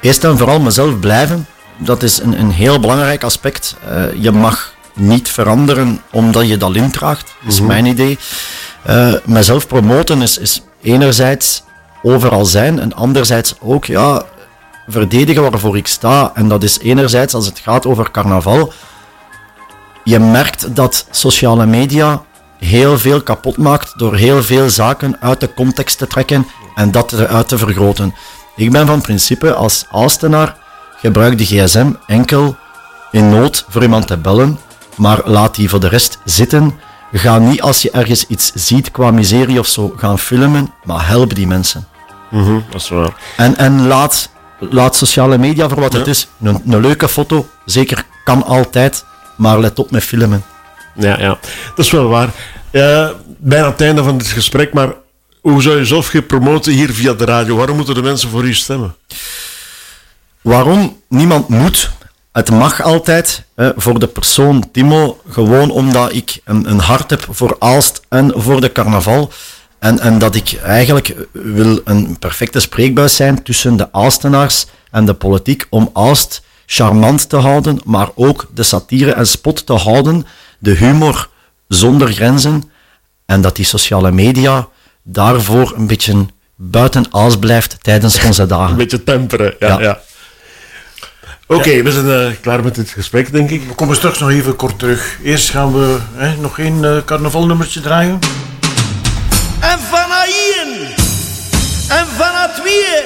eerst en vooral mezelf blijven. Dat is een heel belangrijk aspect. Je mag niet veranderen omdat je dat indraagt. Dat is mijn idee. Mezelf promoten is enerzijds overal zijn en anderzijds ook verdedigen waarvoor ik sta. En dat is enerzijds als het gaat over carnaval. Je merkt dat sociale media heel veel kapot maakt door heel veel zaken uit de context te trekken en dat eruit te vergroten. Ik ben van principe als Aalstenaar, gebruik de gsm enkel in nood voor iemand te bellen, maar laat die voor de rest zitten. Ga niet als je ergens iets ziet qua miserie of zo gaan filmen, maar help die mensen. Dat is waar. En laat sociale media voor wat het is. Een leuke foto, zeker, kan altijd, maar let op met filmen. Ja, dat is wel waar. Bijna het einde van dit gesprek, maar hoe zou je zelf gepromoten hier via de radio? Waarom moeten de mensen voor u stemmen? Waarom? Niemand moet. Het mag altijd. Voor de persoon Timo, gewoon omdat ik een hart heb voor Aalst en voor de carnaval. En dat ik eigenlijk wil een perfecte spreekbuis zijn tussen de Aalstenaars en de politiek om Aalst charmant te houden, maar ook de satire en spot te houden, de humor zonder grenzen, en dat die sociale media daarvoor een beetje buiten Aalst blijft tijdens onze dagen. Een beetje temperen, ja. Oké, we zijn klaar met dit gesprek, denk ik. We komen straks nog even kort terug. Eerst gaan we nog één carnavalnummertje draaien.